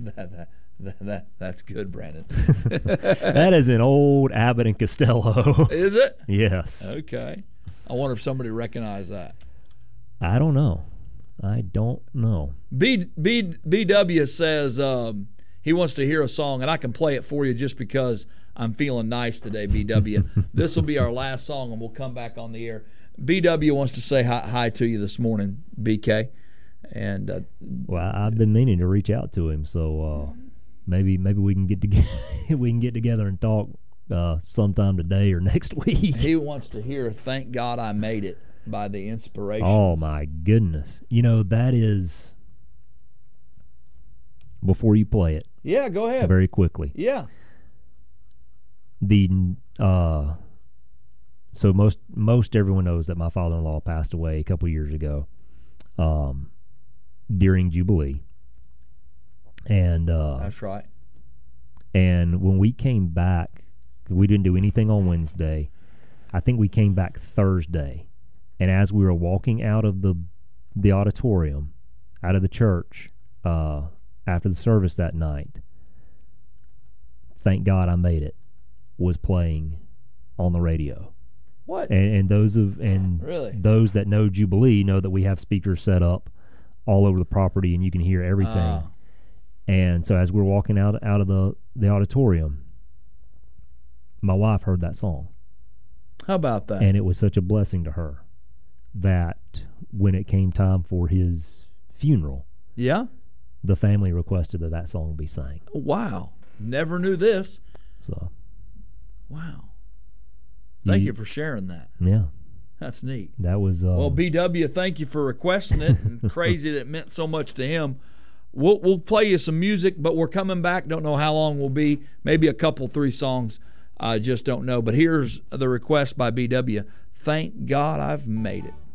That's good, Brandon. That is an old Abbott and Costello. Is it? Yes. Okay. I wonder if somebody recognized that. I don't know. BW says he wants to hear a song, and I can play it for you just because I'm feeling nice today, BW. This will be our last song, and we'll come back on the air. BW wants to say hi to you this morning, BK. And well, I've been meaning to reach out to him, so maybe we can get together. We can get together and talk sometime today or next week. He wants to hear "Thank God I Made It" by the Inspirations. Oh my goodness! That is. Before you play it, yeah, go ahead. Very quickly. Yeah. So most everyone knows that my father-in-law passed away a couple years ago, during Jubilee, and that's right. And when we came back, we didn't do anything on Wednesday. I think we came back Thursday, and as we were walking out of the auditorium, out of the church, after the service that night, "Thank God I Made It" was playing on the radio. What? And those really? Those that know Jubilee know that we have speakers set up all over the property, and you can hear everything. And so as we're walking out of the auditorium, my wife heard that song. How about that? And it was such a blessing to her that when it came time for his funeral, yeah, the family requested that song be sang. Wow. Never knew this. So. Wow. Thank you for sharing that. Yeah. That's neat. That was well, BW, thank you for requesting it. And crazy that it meant so much to him. We'll play you some music, but we're coming back. Don't know how long we'll be. Maybe a couple, 3 songs. I just don't know. But here's the request by BW. "Thank God I've Made It."